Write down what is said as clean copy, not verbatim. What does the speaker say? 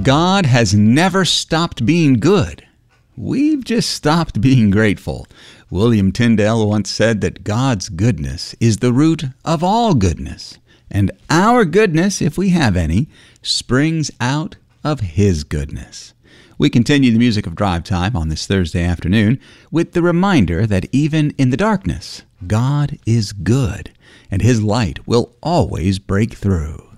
God has never stopped being good. We've just stopped being grateful. William Tyndale once said that God's goodness is the root of all goodness, and our goodness, if we have any, springs out of His goodness. We continue the music of Drive Time on this Thursday afternoon with the reminder that even in the darkness, God is good, and His light will always break through.